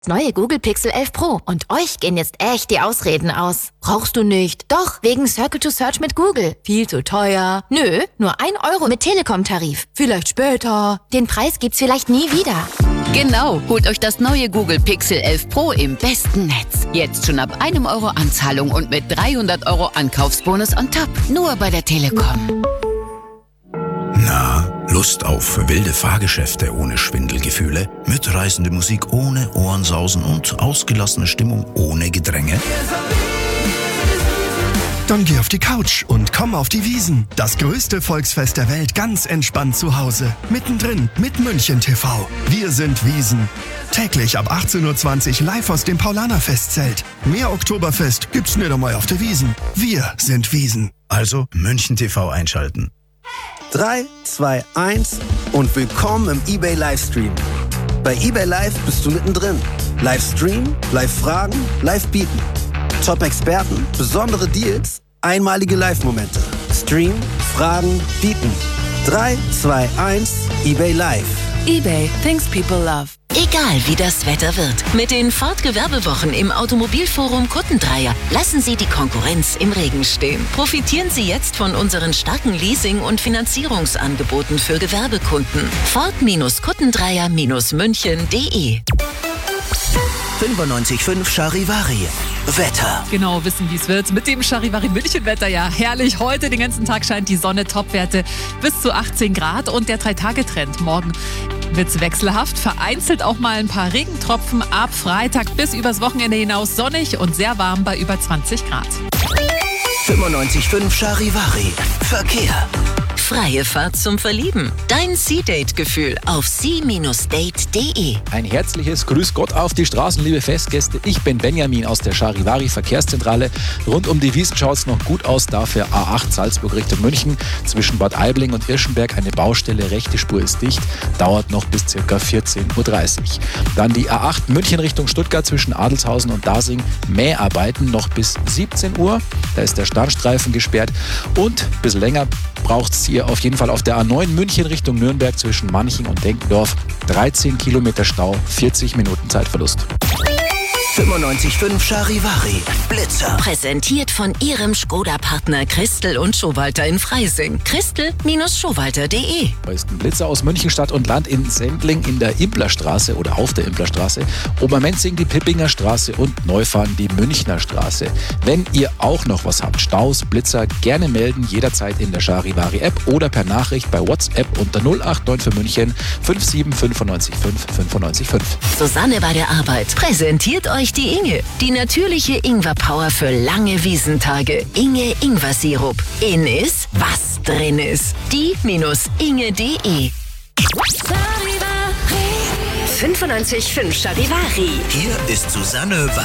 Neue Google Pixel 11 Pro. Und euch gehen jetzt echt die Ausreden aus. Brauchst du nicht. Doch, wegen Circle to Search mit Google. Viel zu teuer. Nö, nur 1 Euro mit Telekom-Tarif. Vielleicht später. Den Preis gibt's vielleicht nie wieder. Genau, holt euch das neue Google Pixel 11 Pro im besten Netz. Jetzt schon ab 1 Euro Anzahlung und mit 300 Euro Ankaufsbonus on top. Nur bei der Telekom. Na, Lust auf wilde Fahrgeschäfte ohne Schwindelgefühle, mitreißende Musik ohne Ohrensausen und ausgelassene Stimmung ohne Gedränge? Dann geh auf die Couch und komm auf die Wiesn. Das größte Volksfest der Welt ganz entspannt zu Hause. Mittendrin mit München TV. Wir sind Wiesn. Täglich ab 18:20 Uhr live aus dem Paulaner-Festzelt. Mehr Oktoberfest gibt's nicht einmal auf der Wiesn. Wir sind Wiesn. Also München TV einschalten. 3, 2, 1 und willkommen im eBay Livestream. Bei eBay Live bist du mittendrin. Livestream, Live-Fragen, Live-Bieten. Top-Experten, besondere Deals, einmalige Live-Momente. Stream, Fragen, Bieten. 3, 2, 1, eBay Live. eBay, things people love. Egal wie das Wetter wird, mit den Ford-Gewerbewochen im Automobilforum Kuttendreier lassen Sie die Konkurrenz im Regen stehen. Profitieren Sie jetzt von unseren starken Leasing- und Finanzierungsangeboten für Gewerbekunden. Ford-Kuttendreier-München.de 95.5 Charivari. Wetter. Genau, wissen, wie es wird. Mit dem Charivari München-Wetter, ja, herrlich. Heute den ganzen Tag scheint die Sonne, Topwerte bis zu 18 Grad und der 3-Tage-Trend. Morgen wird's wechselhaft, vereinzelt auch mal ein paar Regentropfen. Ab Freitag bis übers Wochenende hinaus sonnig und sehr warm bei über 20 Grad. 95.5 Charivari. Verkehr. Freie Fahrt zum Verlieben. Dein Sea-Date-Gefühl auf sea-date.de. Ein herzliches Grüß Gott auf die Straßen, liebe Festgäste. Ich bin Benjamin aus der Charivari Verkehrszentrale. Rund um die Wiesn schaut es noch gut aus, dafür A8 Salzburg Richtung München. Zwischen Bad Aibling und Irschenberg eine Baustelle, rechte Spur ist dicht, dauert noch bis ca. 14:30 Uhr. Dann die A8 München Richtung Stuttgart zwischen Adelshausen und Dasing. Mäharbeiten noch bis 17 Uhr. Da ist der Standstreifen gesperrt und ein bisschen länger braucht es hier auf jeden Fall auf der A9 München Richtung Nürnberg zwischen Manching und Denkendorf. 13 Kilometer Stau, 40 Minuten Zeitverlust. 95.5 Charivari. Blitzer. Präsentiert von Ihrem Skoda-Partner Christel und Schowalter in Freising. Christel-Schowalter.de. Da ist ein Blitzer aus München Stadt und Land in Sendling in der Implerstraße oder auf der Implerstraße, Obermenzing die Pippinger Straße und Neufahren die Münchner Straße. Wenn ihr auch noch was habt, Staus, Blitzer, gerne melden, jederzeit in der Charivari App oder per Nachricht bei WhatsApp unter 089 für München 57 95 5. Susanne bei der Arbeit. Präsentiert euch die Inge. Die natürliche Ingwer-Power für lange Wiesentage. Inge Ingwer-Sirup. In ist, was drin ist. Die-inge.de 95.5 Charivari. Hier ist Susanne